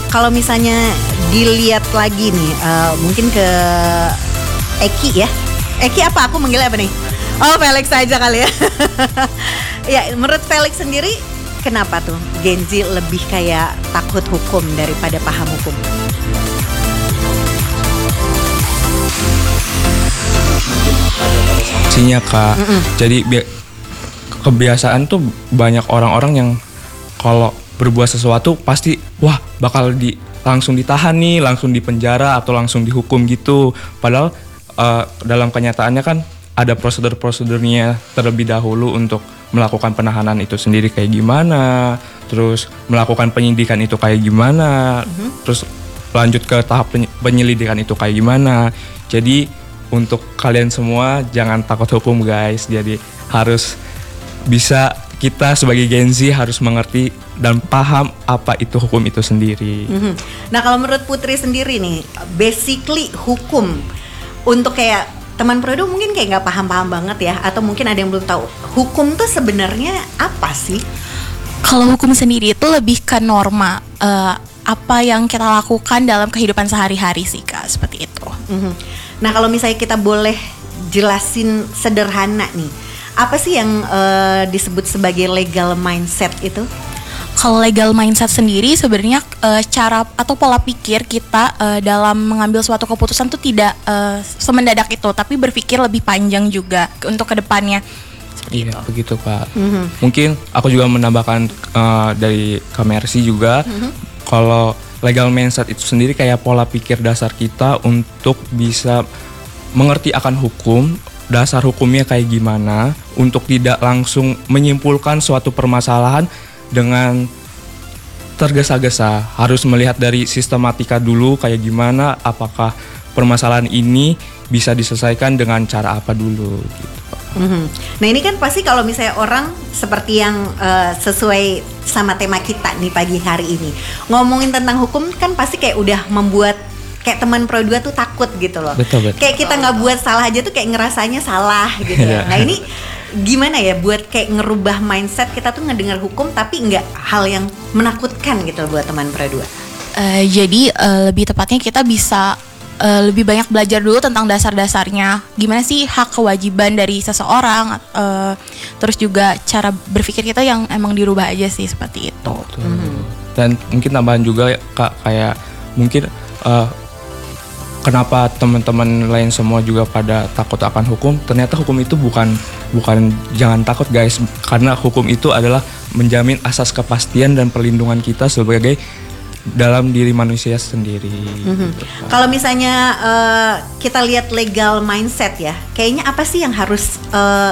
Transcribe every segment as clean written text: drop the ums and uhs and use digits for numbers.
Kalau misalnya dilihat lagi nih, mungkin ke Eki ya. Eki apa? Aku manggilnya apa nih? Oh, Felix aja kali ya. Ya, menurut Felix sendiri, kenapa tuh Gen Z lebih kayak takut hukum daripada paham hukum? Sanksinya Kak. Jadi kebiasaan tuh banyak orang-orang yang kalau berbuat sesuatu pasti bakal langsung ditahan nih, langsung dipenjara atau langsung dihukum gitu. Padahal dalam kenyataannya kan ada prosedur-prosedurnya terlebih dahulu untuk melakukan penahanan itu sendiri kayak gimana, terus melakukan penyidikan itu kayak gimana, terus lanjut ke tahap penyelidikan itu kayak gimana. Jadi untuk kalian semua jangan takut hukum guys. Jadi harus bisa, kita sebagai Gen Z harus mengerti dan paham apa itu hukum itu sendiri. Nah kalau menurut Putri sendiri nih, basically hukum untuk kayak teman Prodo mungkin kayak nggak paham-paham banget ya, atau mungkin ada yang belum tahu hukum tuh sebenarnya apa sih? Kalau hukum sendiri itu lebih ke norma, apa yang kita lakukan dalam kehidupan sehari-hari sih Kak, seperti itu. Nah kalau misalnya kita boleh jelasin sederhana nih, apa sih yang disebut sebagai legal mindset itu? Kalau legal mindset sendiri sebenarnya cara atau pola pikir kita dalam mengambil suatu keputusan tuh tidak semendadak itu, tapi berpikir lebih panjang juga untuk kedepannya. Iya begitu Kak. Mungkin aku juga menambahkan dari Kak Mercy juga, kalau legal mindset itu sendiri kayak pola pikir dasar kita untuk bisa mengerti akan hukum, dasar hukumnya kayak gimana, untuk tidak langsung menyimpulkan suatu permasalahan dengan tergesa-gesa. Harus melihat dari sistematika dulu kayak gimana, apakah permasalahan ini bisa diselesaikan dengan cara apa dulu gitu. Nah ini kan pasti kalau misalnya orang seperti yang sesuai sama tema kita nih pagi hari ini, ngomongin tentang hukum kan pasti kayak udah membuat kayak teman Pro 2 tuh takut gitu loh. Betul. Kayak kita nggak buat salah aja tuh kayak ngerasanya salah gitu. Nah ini gimana ya buat kayak ngerubah mindset kita tuh ngedengar hukum tapi nggak hal yang menakutkan gitu buat teman Pro 2. Jadi lebih tepatnya kita bisa lebih banyak belajar dulu tentang dasar-dasarnya. Gimana sih hak kewajiban dari seseorang, terus juga cara berpikir kita yang emang dirubah aja sih, seperti itu. Dan mungkin tambahan juga Kak, kayak mungkin kenapa teman-teman lain semua juga pada takut akan hukum? Ternyata hukum itu bukan jangan takut guys, karena hukum itu adalah menjamin asas kepastian dan perlindungan kita sebagai dalam diri manusia sendiri. Gitu. Kalau misalnya kita lihat legal mindset ya, kayaknya apa sih yang harus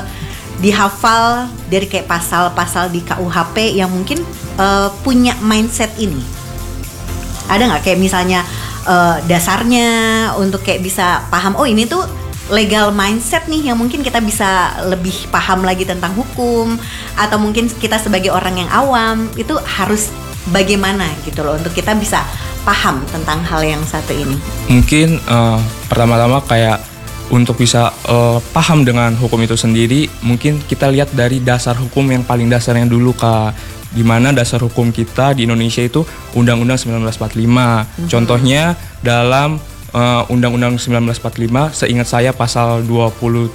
dihafal dari kayak pasal-pasal di KUHP yang mungkin punya mindset ini? Ada nggak kayak misalnya dasarnya untuk kayak bisa paham, oh ini tuh legal mindset nih yang mungkin kita bisa lebih paham lagi tentang hukum, atau mungkin kita sebagai orang yang awam itu harus bagaimana gitu loh untuk kita bisa paham tentang hal yang satu ini. Mungkin pertama-tama kayak untuk bisa paham dengan hukum itu sendiri, mungkin kita lihat dari dasar hukum yang paling dasarnya dulu Kak. Di mana dasar hukum kita di Indonesia itu Undang-Undang 1945. Contohnya dalam Undang-Undang 1945, seingat saya pasal 28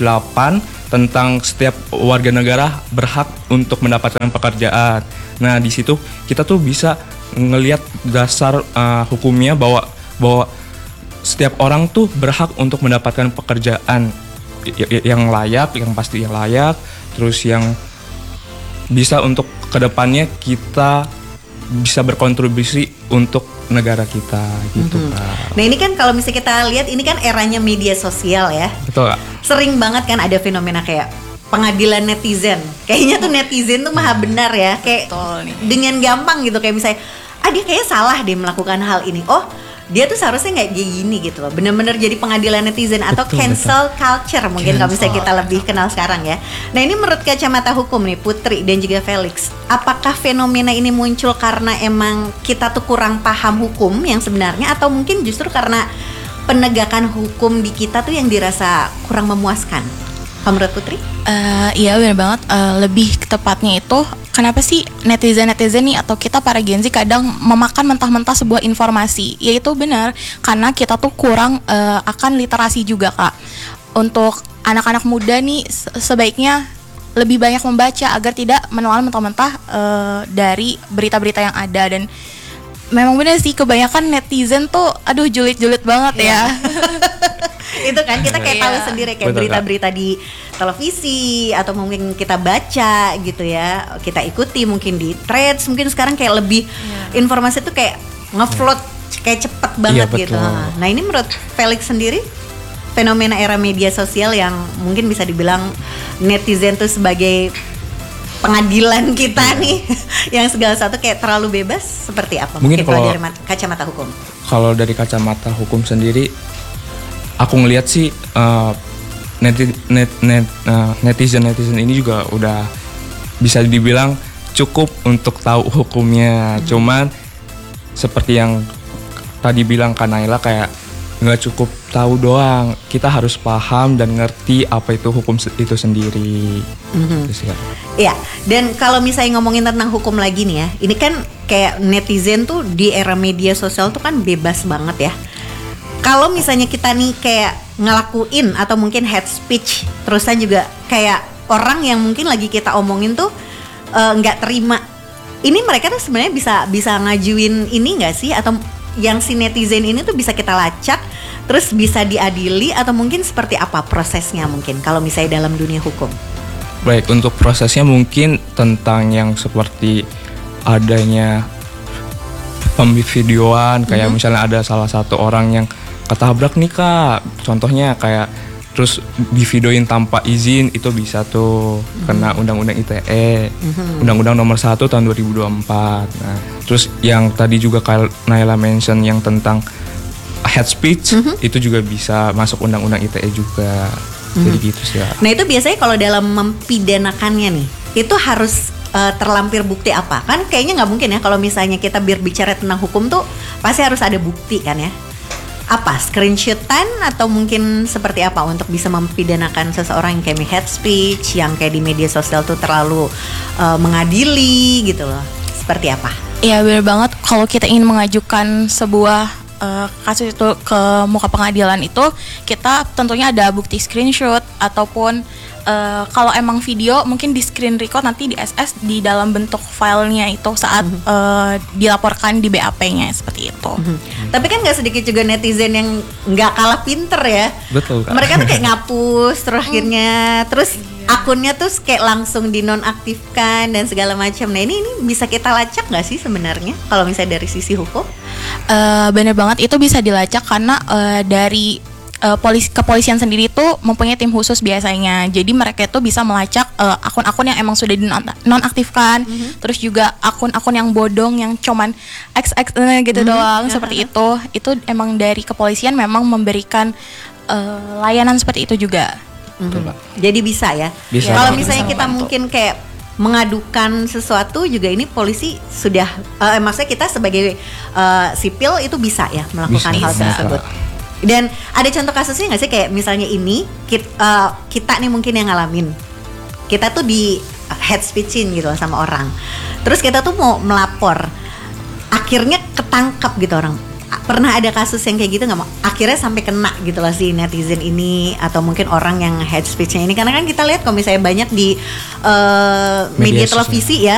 tentang setiap warga negara berhak untuk mendapatkan pekerjaan. Nah, di situ kita tuh bisa ngelihat dasar hukumnya bahwa setiap orang tuh berhak untuk mendapatkan pekerjaan yang layak, yang pasti yang layak, terus yang bisa untuk kedepannya kita bisa berkontribusi untuk negara kita gitu Kak. Nah ini kan kalau misalnya kita lihat ini kan eranya media sosial ya. Betul Kak. Sering banget kan ada fenomena kayak pengadilan netizen. Kayaknya tuh netizen tuh maha benar ya. Kayak dengan gampang gitu kayak misalnya dia kayaknya salah deh melakukan hal ini. Oh dia tuh seharusnya nggak kayak gini gitu loh. Bener-bener jadi pengadilan netizen atau cancel culture mungkin kalau misalnya kita lebih kenal sekarang ya. Nah ini menurut kacamata hukum nih Putri dan juga Felix, apakah fenomena ini muncul karena emang kita tuh kurang paham hukum yang sebenarnya, atau mungkin justru karena penegakan hukum di kita tuh yang dirasa kurang memuaskan? Kalau menurut Putri? Iya benar banget. Lebih tepatnya itu kenapa sih netizen nih atau kita para Gen Z kadang memakan mentah-mentah sebuah informasi? Yaitu benar karena kita tuh kurang akan literasi juga, Kak. Untuk anak-anak muda nih sebaiknya lebih banyak membaca agar tidak menelan mentah-mentah dari berita-berita yang ada. Dan memang benar sih kebanyakan netizen tuh aduh julid-julid banget ya. Itu kan kita kayak tahu sendiri kayak berita-berita di televisi atau mungkin kita baca gitu ya, kita ikuti mungkin di threads, mungkin sekarang kayak lebih informasi tuh kayak ngefloat kayak cepet banget gitu. Nah ini menurut Felix sendiri fenomena era media sosial yang mungkin bisa dibilang netizen tuh sebagai pengadilan kita nih yang segala satu kayak terlalu bebas seperti apa? Mungkin kalau dari kacamata hukum. Kalau dari kacamata hukum sendiri, aku ngelihat sih netizen ini juga udah bisa dibilang cukup untuk tahu hukumnya. Cuman seperti yang tadi bilang Kak Naila, kayak nggak cukup tahu doang, kita harus paham dan ngerti apa itu hukum itu sendiri. Iya, dan kalau misalnya ngomongin tentang hukum lagi nih ya, ini kan kayak netizen tuh di era media sosial tuh kan bebas banget ya. Kalau misalnya kita nih kayak ngelakuin atau mungkin hate speech, terusan juga kayak orang yang mungkin lagi kita omongin tuh nggak terima, ini mereka tuh sebenarnya bisa ngajuin ini nggak sih, atau yang si netizen ini tuh bisa kita lacak terus bisa diadili, atau mungkin seperti apa prosesnya mungkin kalau misalnya dalam dunia hukum? Baik, untuk prosesnya mungkin tentang yang seperti adanya pemvideoan, kayak misalnya ada salah satu orang yang ketabrak nih Kak, contohnya kayak terus divideoin tanpa izin, itu bisa tuh kena Undang-Undang ITE, Undang-Undang Nomor 1 tahun 2024. Nah, terus yang tadi juga Kak Naila mention yang tentang hate speech, itu juga bisa masuk Undang-Undang ITE juga. Jadi gitu sih ya. Nah itu biasanya kalau dalam mempidanakannya nih, itu harus terlampir bukti apa? Kan kayaknya nggak mungkin ya kalau misalnya kita berbicara tentang hukum tuh pasti harus ada bukti kan ya? Apa, screenshotan atau mungkin seperti apa untuk bisa mempidanakan seseorang yang kayak hate speech, yang kayak di media sosial tuh terlalu mengadili gitu loh, seperti apa? Iya benar banget, kalau kita ingin mengajukan sebuah kasus itu ke muka pengadilan itu, kita tentunya ada bukti screenshot ataupun kalau emang video mungkin di screen record nanti di SS di dalam bentuk filenya itu saat dilaporkan di BAP-nya seperti itu. Tapi kan nggak sedikit juga netizen yang nggak kalah pinter ya. Betul Kak. Mereka tuh kayak ngapus terus akhirnya terus akunnya tuh kayak langsung dinonaktifkan dan segala macam. Nah ini bisa kita lacak nggak sih sebenarnya kalau misalnya dari sisi hukum? Bener banget, itu bisa dilacak karena dari kepolisian sendiri tuh mempunyai tim khusus biasanya. Jadi mereka itu bisa melacak akun-akun yang emang sudah dinonaktifkan, terus juga akun-akun yang bodong yang cuman XX gitu doang, seperti itu. Itu emang dari kepolisian memang memberikan layanan seperti itu juga. Jadi bisa ya. Bisa. Kalau misalnya Bisa kita membantu. mungkin kayak mengadukan sesuatu juga, ini polisi sudah maksudnya kita sebagai sipil itu bisa ya melakukan hal Bisa. tersebut. Dan ada contoh kasusnya nggak sih kayak misalnya ini kita nih mungkin yang ngalamin, kita tuh di hate speechin gitu loh sama orang, terus kita tuh mau melapor, akhirnya ketangkap gitu orang. Pernah ada kasus yang kayak gitu nggak, mau akhirnya sampai kena gitu loh si netizen ini atau mungkin orang yang hate speechnya ini, karena kan kita lihat kalau misalnya banyak di media televisi ya